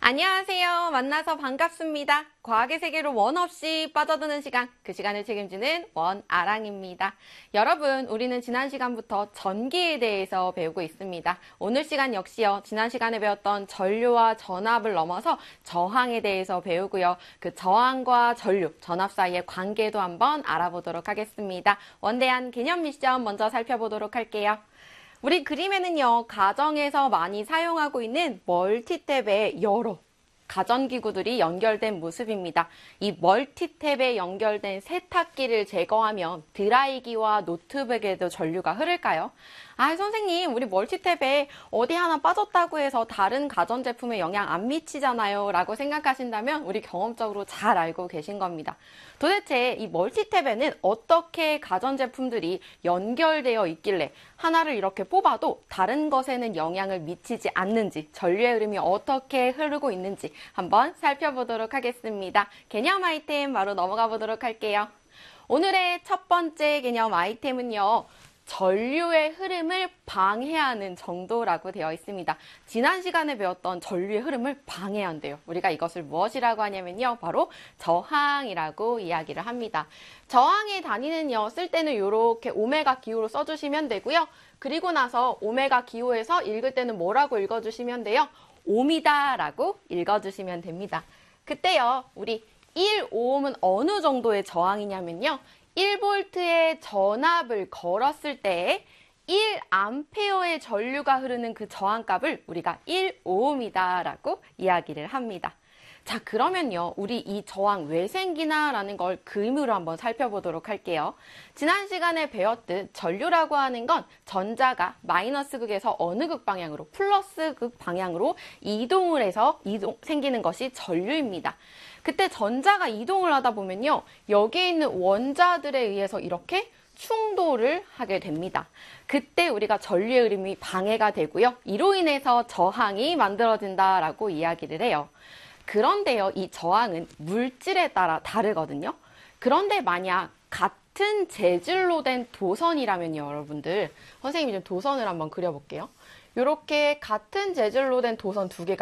안녕하세요. 만나서 반갑습니다. 과학의 세계로 원 없이 빠져드는 시간, 그 시간을 책임지는 원아랑입니다. 여러분, 우리는 지난 시간부터 전기에 대해서 배우고 있습니다. 오늘 시간 역시요, 지난 시간에 배웠던 전류와 전압을 넘어서 저항에 대해서 배우고요. 그 저항과 전류, 전압 사이의 관계도 한번 알아보도록 하겠습니다. 원대한 개념 미션 먼저 살펴보도록 할게요. 우리 그림에는요, 가정에서 많이 사용하고 있는 멀티탭의 여러 가전기구들이 연결된 모습입니다. 이 멀티탭에 연결된 세탁기를 제거하면 드라이기와 노트북에도 전류가 흐를까요? 아, 선생님, 우리 멀티탭에 어디 하나 빠졌다고 해서 다른 가전제품에 영향 안 미치잖아요 라고 생각하신다면 우리 경험적으로 잘 알고 계신 겁니다. 도대체 이 멀티탭에는 어떻게 가전제품들이 연결되어 있길래 하나를 이렇게 뽑아도 다른 것에는 영향을 미치지 않는지, 전류의 흐름이 어떻게 흐르고 있는지 한번 살펴보도록 하겠습니다. 개념 아이템 바로 넘어가 보도록 할게요. 오늘의 첫 번째 개념 아이템은요, 전류의 흐름을 방해하는 정도라고 되어 있습니다. 지난 시간에 배웠던 전류의 흐름을 방해한대요. 우리가 이것을 무엇이라고 하냐면요, 바로 저항이라고 이야기를 합니다. 저항의 단위는요, 쓸 때는 이렇게 오메가 기호로 써주시면 되고요. 그리고 나서 오메가 기호에서 읽을 때는 뭐라고 읽어주시면 돼요? 옴이다라고 읽어주시면 됩니다. 그때요, 우리 1오음은 어느 정도의 저항이냐면요, 1V의 전압을 걸었을 때 1A의 전류가 흐르는 그 저항값을 우리가 1오음이다 라고 이야기를 합니다. 자, 그러면요, 우리 이 저항 왜 생기나 라는 걸 그림으로 한번 살펴보도록 할게요. 지난 시간에 배웠듯 전류라고 하는 건 전자가 마이너스 극에서 어느 극 방향으로, 플러스 극 방향으로 이동을 해서 생기는 것이 전류입니다. 그때 전자가 이동을 하다 보면요, 여기에 있는 원자들에 의해서 이렇게 충돌을 하게 됩니다. 그때 우리가 전류의 흐름이 방해가 되고요, 이로 인해서 저항이 만들어진다라고 이야기를 해요. 그런데요, 이 저항은 물질에 따라 다르거든요. 그런데 만약 같은 재질로 된 도선이라면요, 여러분들, 선생님이 좀 도선을 한번 그려볼게요. 이렇게 같은 재질로 된 도선 두 개가